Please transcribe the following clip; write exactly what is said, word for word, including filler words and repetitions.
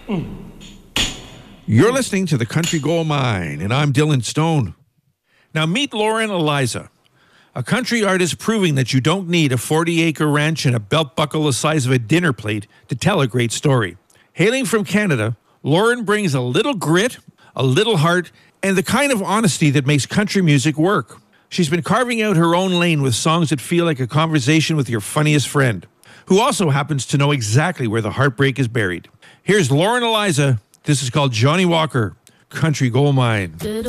You're listening to the Country Gold Mine, and I'm Dylan Stone. Now meet Lauren Eliza, a country artist proving that you don't need a forty-acre ranch and a belt buckle the size of a dinner plate to tell a great story. Hailing from Canada, Lauren brings a little grit, a little heart, and the kind of honesty that makes country music work. She's been carving out her own lane with songs that feel like a conversation with your funniest friend, who also happens to know exactly where the heartbreak is buried. Here's Lauren Eliza. This is called Johnny Walker, Country Gold Mine.